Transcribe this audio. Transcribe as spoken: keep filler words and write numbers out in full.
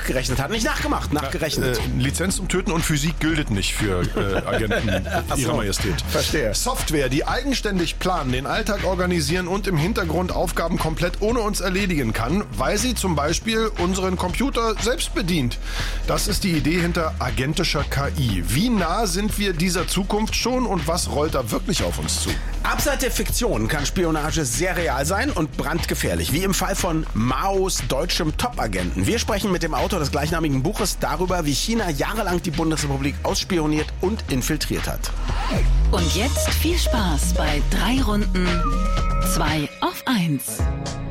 nachgerechnet hat. Nicht nachgemacht, nachgerechnet. Äh, Lizenz zum Töten und Physik gilt nicht für äh, Agenten Ihrer Majestät. Verstehe. Software, die eigenständig planen, den Alltag organisieren und im Hintergrund Aufgaben komplett ohne uns erledigen kann, weil sie zum Beispiel unseren Computer selbst bedient. Das ist die Idee hinter agentischer K I. Wie nah sind wir dieser Zukunft schon und was rollt da wirklich auf uns zu? Abseits der Fiktion kann Spionage sehr real sein und brandgefährlich, wie im Fall von Maos deutschem Top-Agenten. Wir sprechen mit dem Autor des gleichnamigen Buches darüber, wie China jahrelang die Bundesrepublik ausspioniert und infiltriert hat. Und jetzt viel Spaß bei drei Runden, zwei auf eins.